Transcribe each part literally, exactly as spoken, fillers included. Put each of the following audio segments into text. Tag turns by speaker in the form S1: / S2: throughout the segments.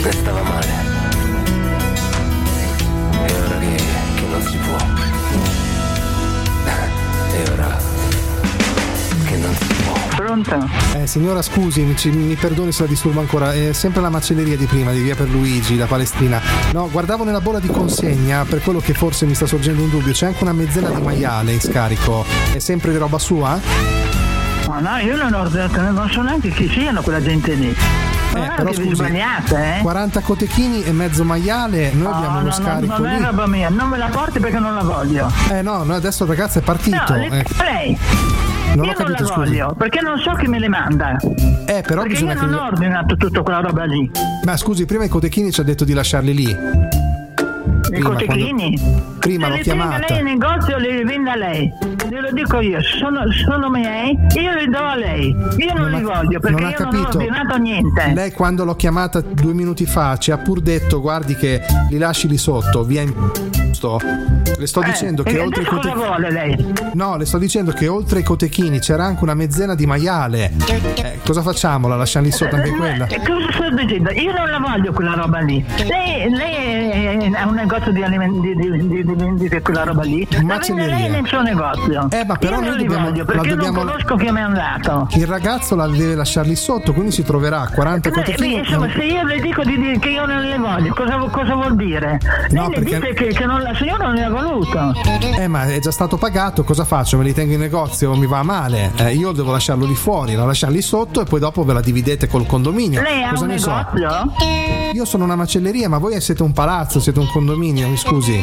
S1: e stava male. E ora che, che non si può. E ora che non si può.
S2: Pronto?
S3: Eh, signora, scusi, mi, ci- mi perdoni se la disturbo ancora. È sempre la macelleria di prima, di via Pierluigi, la Palestrina. No, guardavo nella bolla di consegna, per quello che forse mi sta sorgendo un dubbio. C'è anche una mezzena di maiale in scarico. È sempre di roba sua?
S2: Ma no, io non ho ordinato, non so neanche chi siano quella gente lì.
S3: Eh,
S2: Ma
S3: però
S2: che vi
S3: scusi,
S2: sbagliate, eh?
S3: quaranta cotechini e mezzo maiale, noi
S2: No,
S3: abbiamo
S2: no,
S3: uno
S2: no,
S3: scarico
S2: non è
S3: lì.
S2: roba mia, non me la porti perché non la voglio.
S3: Eh no, no, adesso il ragazzo è partito.
S2: No, le-
S3: eh.
S2: lei.
S3: Non
S2: io
S3: ho capito,
S2: non la
S3: scusi.
S2: voglio, perché non so chi me le manda.
S3: Eh, però
S2: Perché
S3: bisogna
S2: io
S3: che.
S2: non ho ordinato tutta quella roba lì.
S3: Ma scusi, prima i cotechini ci ha detto di lasciarli lì.
S2: I
S3: Prima,
S2: cotechini?
S3: quando- prima
S2: Se
S3: l'ho
S2: li tenga
S3: chiamata.
S2: lei in negozio, li venda lei. Glielo dico io, sono, sono miei, io li do a lei. Io non,
S3: Non
S2: li
S3: ha-
S2: voglio perché
S3: non ha
S2: io non ho
S3: capito.
S2: ordinato niente.
S3: Lei quando l'ho chiamata due minuti fa ci ha pur detto guardi che li lasci lì sotto, via in sto. Le sto
S2: Eh,
S3: dicendo che
S2: e
S3: oltre i
S2: adesso cosa
S3: cotechini.
S2: vuole lei?
S3: No, le sto dicendo che oltre i cotechini c'era anche una mezzena di maiale. Eh, cosa facciamo? La lasciamo lì sotto anche quella?
S2: Eh, cosa sto dicendo? Io non la voglio quella roba lì. Lei, lei ha un negozio di alimenti di, di, di, di vendite quella roba lì. La vende
S3: Macelleria.
S2: lei nel suo negozio.
S3: Eh, ma però
S2: io
S3: noi
S2: non li
S3: dobbiamo-
S2: voglio
S3: la
S2: perché
S3: dobbiamo-
S2: non conosco chi mi è andato.
S3: Il ragazzo la deve lasciar lì sotto, quindi si troverà quaranta
S2: Eh,
S3: cotechini.
S2: beh, insomma, se io le dico di dire che io non le voglio, cosa, cosa vuol dire? Lei
S3: No,
S2: le
S3: perché-
S2: dice che, che non, la signora non le ha voluto.
S3: Eh, ma è già stato pagato, cosa faccio? Me li tengo in negozio, mi va male. Eh, io devo lasciarlo lì fuori, la lasciamo lì sotto e poi dopo ve la dividete col condominio.
S2: Lei ha
S3: cosa
S2: un
S3: ne so?
S2: negozio?
S3: Io sono una macelleria, ma voi siete un palazzo, siete un condominio, mi scusi.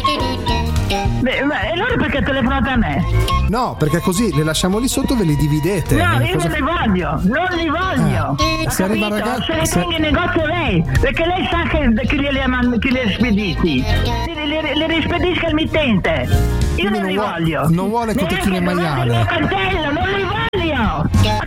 S2: Beh, ma e allora perché ha telefonato a me?
S3: No, perché così le lasciamo lì sotto e ve li dividete.
S2: No,
S3: Eh,
S2: io
S3: cosa-
S2: non li voglio, non li voglio.
S3: Eh,
S2: Ha
S3: se arriva
S2: capito?
S3: ragazzi-
S2: Se li
S3: se-
S2: tenga in negozio lei, perché lei sa che chi li ha, mand- chi li ha spediti. Li, li, li rispedisca il mittente. Io
S3: Quindi
S2: non li
S3: non vuo-
S2: voglio.
S3: non vuole cotechini e
S2: Neanche davanti al
S3: maiale.
S2: mio cartello, non li voglio.